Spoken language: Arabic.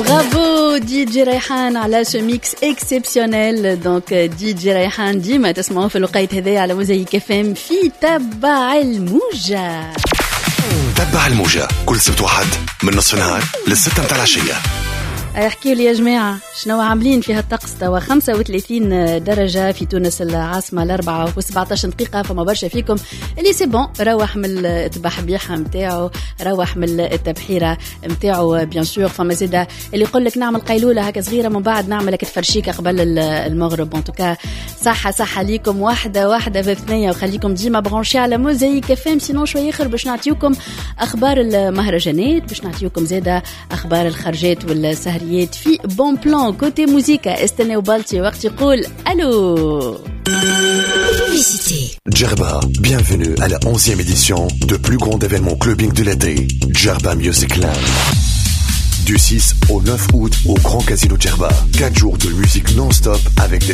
برافو دي جي ريحان على سو ميكس اكسبسيونيل. دونك دي جي ريحان ديما تسمعوه في الوقت هذا على موزايك اف ام في تبع الموجة. تبع الموجة كل سبت واحد من نصف النهار للستة متاع العشية. احكيوا لي يا جماعة شنو عاملين فيها الطقس؟ توا 35 درجة في تونس العاصمة، 4:17 دقيقة. فما برشا فيكم اللي سي بون روح من التبحبيحة متاعو، روح من التبحيرة متاعو بيان سور. فما زيدا اللي يقول لك نعمل قيلولة هكا صغيرة من بعد نعمل لك تفرشيكة قبل المغرب. ان توكا صحة ليكم واحدة في ثنية، وخليكم ديما برونشي على موزايك اف ام. سينو شوية اخر باش نعطيوكم اخبار المهرجانات، باش نعطيوكم زيدا اخبار الخرجات والسهريات في بون بلان. كوتي موسيقى استناو بالتي وقت يقول الو. Djerba, bienvenue à la 11e édition de plus grand événement clubbing de l'été, Djerba Music Land. Du 6 au 9 août au Grand Casino Djerba, 4 jours de musique non-stop avec des